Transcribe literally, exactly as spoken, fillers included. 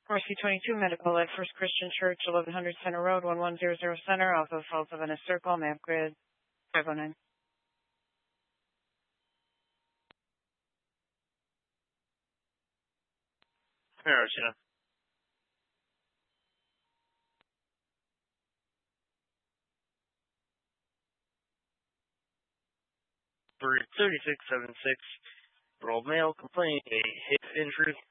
Mercy twenty-two, Medical at First Christian Church, eleven hundred Center Road, one one zero zero Center, off of Falls of Venice Circle, map grid five oh nine. Hiroshima. For thirty-six seventy-six, year old male complaining of a hip injury.